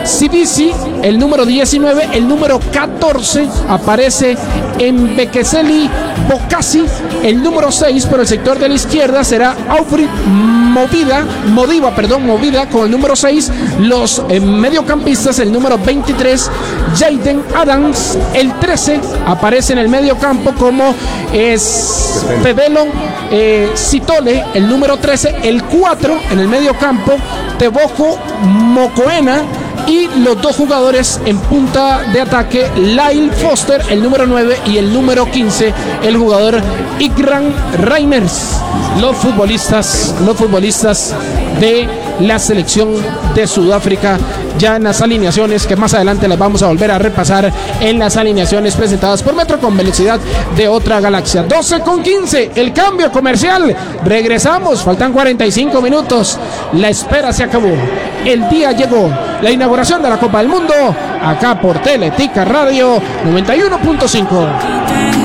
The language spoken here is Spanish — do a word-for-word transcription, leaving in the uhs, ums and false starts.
Sibisi, el número diecinueve. El número catorce aparece en Bekeseli Bokassi. El número seis por el sector de la izquierda será Alfred Movida, Modiva, perdón, Movida con el número seis. Los eh, mediocampistas, el número veintitrés, Jaden Adams. El trece aparece en el mediocampo como es Pedelo eh, Citole, el número trece. El cuatro en el mediocampo, Teboco Mokoena. Y los dos jugadores en punta de ataque, Lyle Foster, el número nueve, y el número quince, el jugador Ikran Reimers. Los futbolistas, los futbolistas de la selección de Sudáfrica, ya en las alineaciones que más adelante las vamos a volver a repasar en las alineaciones presentadas por Metro con velocidad de otra galaxia. doce con quince, el cambio comercial. Regresamos, faltan cuarenta y cinco minutos. La espera se acabó. El día llegó. La inauguración de la Copa del Mundo, acá por Teletica Radio noventa y uno punto cinco.